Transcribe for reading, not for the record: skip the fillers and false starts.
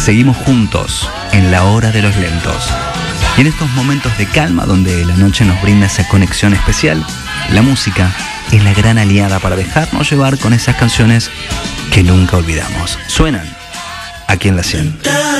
seguimos juntos en la hora de los lentos. Y en estos momentos de calma donde la noche nos brinda esa conexión especial, la música es la gran aliada para dejarnos llevar con esas canciones que nunca olvidamos. Suenan aquí en La 100.